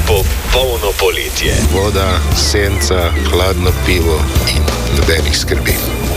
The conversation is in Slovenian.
Popolno poletje. Voda, senca, hladno pivo in nobenih skrbi.